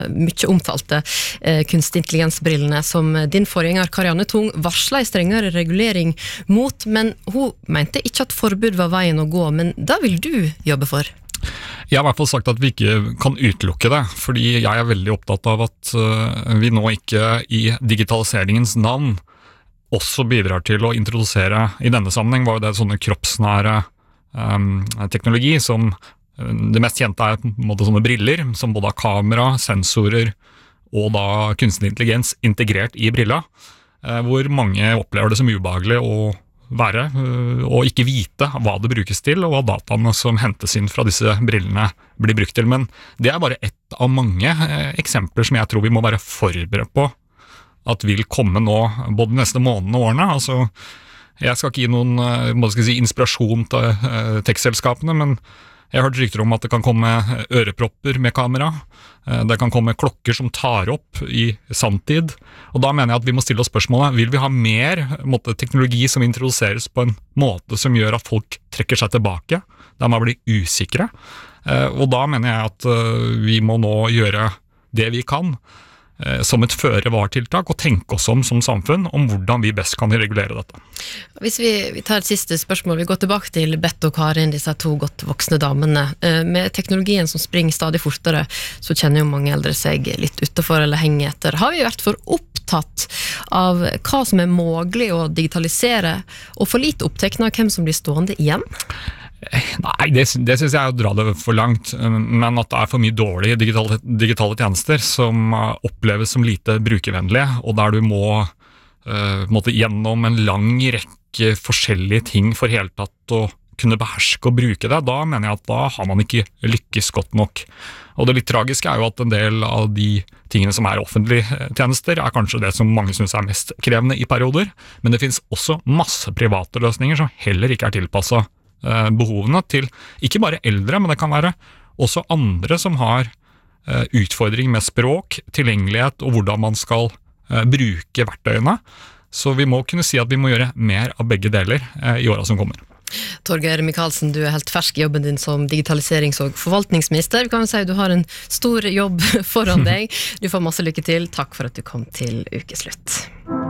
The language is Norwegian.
mye omtalte kunstig intelligensbrillene som din forgjenger Karianne Tung varslet I strengere regulering mot, men hun mente ikke at forbud var veien å gå, men da vil du jobbe for? Jeg har I hvert fall sagt at vi ikke kan utelukke det, fordi jeg veldig opptatt av at vi nå ikke I digitaliseringens navn også bidrar til å introdusere, I denne sammenheng var det sånne kroppsnære teknologi som det mest kjente på en måte sånne briller som både har kamera, sensorer og da kunstig intelligens integrert I brilla, hvor mange opplever det som ubehagelig å være, og ikke vite hva det brukes til, og hva dataene som hentes inn fra disse brillene blir brukt til. Men det bare ett av mange eksempler som jeg tror vi må være forberedt på at vil komme nå, både neste månedene og årene. Altså, jeg skal ikke gi noen inspirasjon til tekstselskapene, men jeg har hørt rykter om at det kan komme ørepropper med kamera, det kan komme klokker som tar opp I sanntid, og da mener jeg at vi må stille oss spørsmålet, vil vi ha mer teknologi som introduseres på en måte som gjør at folk trekker seg tilbake, der man blir usikre, og da mener jeg at vi må nå gjøre det vi kan, som et føre-var-tiltak og tenke oss om som samfunn om hvordan vi best kan regulere dette. Hvis vi tar et siste spørsmål, vi går tilbake til Bett og Karin, disse to godt voksne damene. Med teknologien som springer stadig fortere, så kjenner jo mange eldre seg litt utenfor eller henger etter. Har vi vært for opptatt av hva som mulig å digitalisere, og for lite opptekne av hvem som blir stående igjen? Nei, det synes jeg å dra det for langt, men at det for mye dårlige digitale tjenester som oppleves som lite brukervennlige, og der du må gjennom en lang rekke forskjellige ting for hele tatt å kunne beherske og bruke det, da mener jeg at da har man ikke lykkes godt nok. Og det litt tragiske jo at en del av de tingene som offentlige tjenester kanskje det som mange synes mest krevende I perioder, men det finnes også masse private løsninger som heller ikke tilpasset behovene til ikke bare eldre, men det kan være også andre som har utfordring med språk, tilgjengelighet og hvordan man skal bruke verktøyene. Så vi må kunne si at vi må gjøre mer av begge deler I årene som kommer. Torgeir Micaelsen, du helt fersk I jobben din som digitaliserings- og forvaltningsminister. Vi kan si at du har en stor jobb foran deg. Du får masse lykke til. Takk for at du kom til Ukeslutt.